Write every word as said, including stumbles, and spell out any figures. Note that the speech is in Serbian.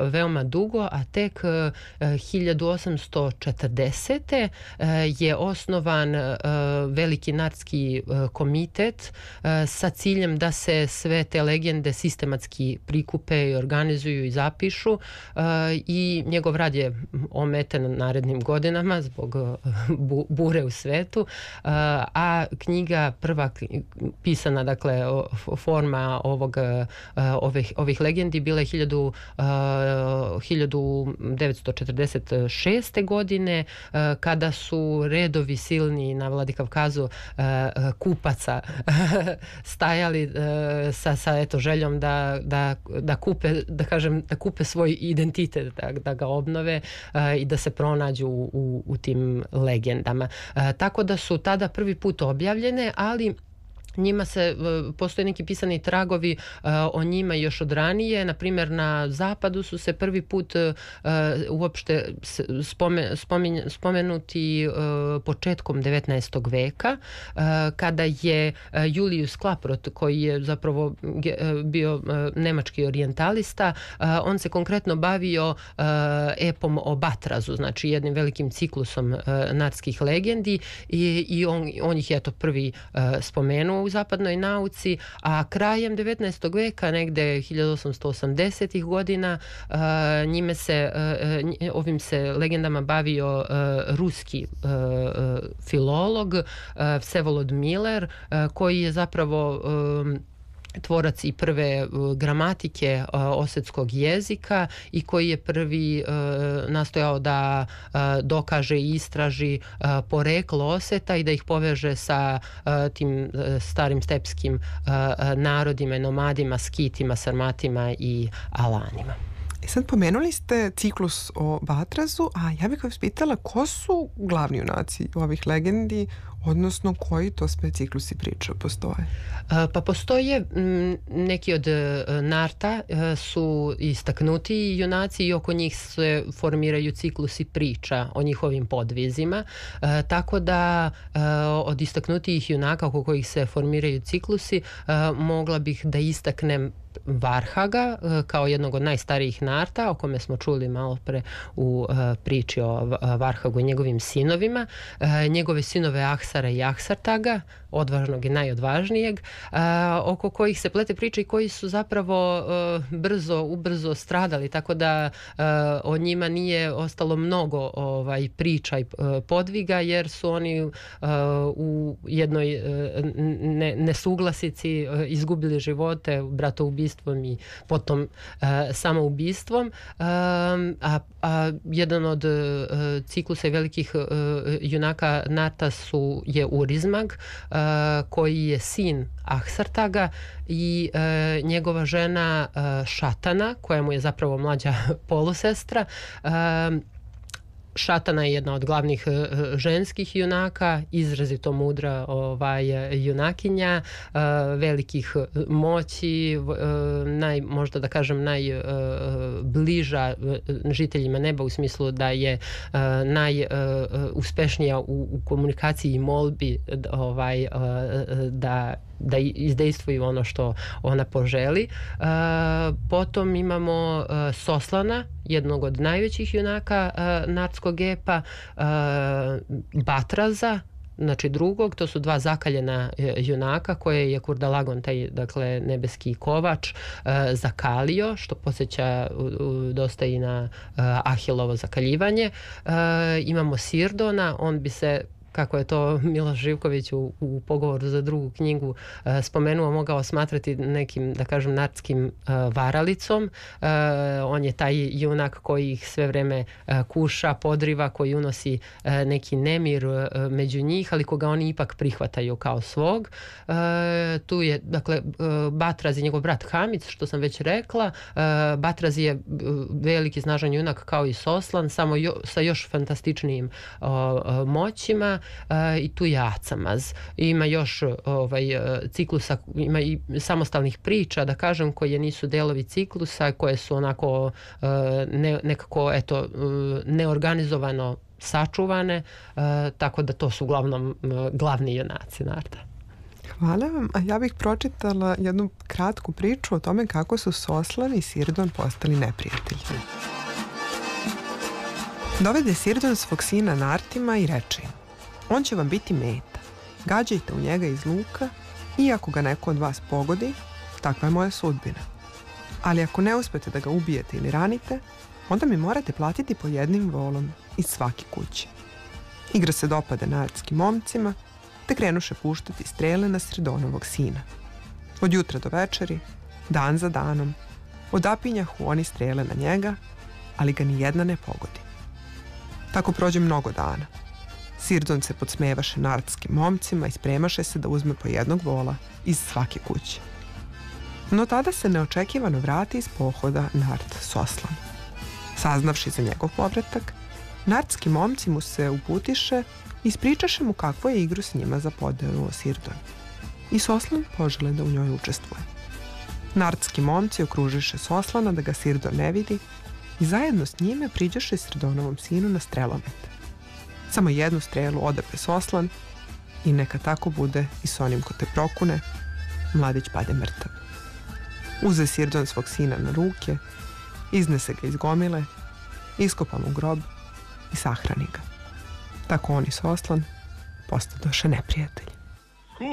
veoma dugo, a tek hiljadu osamsto četrdesete je osnovan veliki nardski komitet sa ciljem da se sve te legende sistematski prikupe i organizuju i zapišu, i njegov rad je ometen narednim godinama zbog bure u svetu, a knjiga prva pisana, dakle, forma ovog, ovih, ovih legendi bila je hiljadu devetsto četrdeset šeste. godine, kada su redovi silni na Vladikavkazu kupaca stajali sa, sa eto, željom da, da, da kupe, da kažem, da kupe svoj identitet, da, da ga obnove i da se pronađu u, u tim legendama. Tako da su tada prvi put objavljene, ali njima se, postoje neki pisani tragovi uh, o njima još od ranije. Na primjer, na zapadu su se prvi put uh, uopšte spome, spomin, spomenuti uh, početkom devetnaestog veka, uh, kada je uh, Julius Klaprot, koji je zapravo uh, bio uh, nemački orijentalista, uh, on se konkretno bavio uh, epom o Batrazu, znači jednim velikim ciklusom uh, nardskih legendi, i, i on, on ih je to prvi uh, spomenuo u zapadnoj nauci, a krajem devetnaestog veka, negde hiljadu osamsto osamdesetih godina, uh, njime se, uh, ovim se legendama bavio uh, ruski uh, filolog uh, Vsevolod Miller, uh, koji je zapravo um, tvorac i prve uh, gramatike uh, osetskog jezika i koji je prvi uh, nastojao da uh, dokaže i istraži uh, poreklo Oseta i da ih poveže sa uh, tim uh, starim stepskim uh, narodima, nomadima, skitima, sarmatima i alanima. I sad pomenuli ste ciklus o Batrazu, a ja bih vas pitala ko su glavni junaci ovih legendi, odnosno koji to sve ciklusi priča postoje? Pa postoje m, neki od narta su istaknuti junaci i oko njih se formiraju ciklusi priča o njihovim podvizima, e, tako da e, od istaknutijih junaka oko kojih se formiraju ciklusi e, mogla bih da istaknem Varhaga kao jednog od najstarijih narta, o kome smo čuli malo pre u uh, priči o Varhagu i njegovim sinovima. Uh, njegove sinove Ahsara i Ahsartaga, odvažnog i najodvažnijeg, uh, oko kojih se plete priče i koji su zapravo uh, brzo, ubrzo stradali, tako da uh, o njima nije ostalo mnogo ovaj, priča i uh, podviga, jer su oni uh, u jednoj uh, ne, nesuglasici uh, izgubili živote, bratoubistvom i potom uh, samoubistvom. Uh, a, a jedan od uh, ciklusa velikih uh, junaka narta su, je Urizmag, uh, koji je sin Ahsartaga, i uh, njegova žena uh, Šatana, koja mu je zapravo mlađa polusestra. Uh, Šatana je jedna od glavnih uh, ženskih junaka, izrazito mudra ovaj, junakinja, uh, velikih moći, uh, naj, možda da kažem najbliža uh, žiteljima neba, u smislu da je uh, najuspešnija uh, u, u komunikaciji i molbi ovaj, uh, da da izdejstvuju ono što ona poželi. Uh, potom imamo uh, Soslana, jednog od najvećih junaka uh, nardskog epa, uh, Batraza, znači drugog, to su dva zakaljena junaka koje je Kurdalagon, taj, dakle, nebeski kovač, uh, zakalio, što podsjeća uh, dosta i na uh, Ahilovo zakaljivanje. Uh, imamo Sirdona, on bi se, kako je to Miloš Živković u, u pogovoru za drugu knjigu uh, spomenuo, mogao smatrati nekim, da kažem, nardskim uh, varalicom. Uh, on je taj junak koji ih sve vreme uh, kuša, podriva, koji unosi uh, neki nemir uh, među njih, ali koga oni ipak prihvataju kao svog. Uh, tu je, dakle, uh, Batraz i njegov brat Hamic, što sam već rekla. Uh, Batraz je veliki, snažan junak kao i Soslan, samo jo, sa još fantastičnijim uh, uh, moćima. Uh, i tu je Acamaz. Ima još ovaj, ciklusa, ima i samostalnih priča, da kažem, koje nisu delovi ciklusa, koje su onako uh, ne, nekako eto, uh, neorganizovano sačuvane, uh, tako da to su uglavnom uh, glavni junaci narta. Hvala vam, a ja bih pročitala jednu kratku priču o tome kako su Soslan i Sirdon postali neprijatelji. Dovede Sirdon svog sina Nartima i reče im: on će vam biti meta. Gađajte u njega iz luka i ako ga neko od vas pogodi, takva je moja sudbina. Ali ako ne uspete da ga ubijete ili ranite, onda mi morate platiti po jednim volom iz svake kuće. Igra se dopade nardskim momcima, te krenuše puštati strele na Sirdonovog sina. Od jutra do večeri, dan za danom, odapinjahu oni strele na njega, ali ga ni jedna ne pogodi. Tako prođe mnogo dana. Sirdon se podsmevaše nardskim momcima i spremaše se da uzme po jednog vola iz svake kuće. No tada se neočekivano vrati iz pohoda Nard Soslan. Saznavši za njegov povratak, nardski momci mu se uputiše i ispričaše mu kakvu je igru s njima zapodenuo Sirdon. I Soslan požele da u njoj učestvuje. Nardski momci okružiše Soslana da ga Sirdon ne vidi i zajedno s njime priđaše Sirdonovom sinu na strelomet. Samo jednu strelu odape Soslan i neka tako bude i s onim ko te prokune, mladić pade mrtav. Uze Sirdon svog sina na ruke, iznese ga iz gomile, iskopa mu grob i sahrani ga. Tako oni Soslan postadoše neprijatelji.